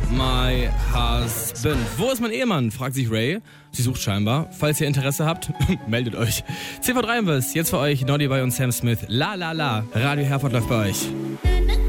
my husband. Wo ist mein Ehemann? Fragt sich Ray. Sie sucht scheinbar. Falls ihr Interesse habt, meldet euch. 10 vor 3 haben wir es. Jetzt für euch Noddy Boy und Sam Smith. La la la. Radio Herford läuft bei euch.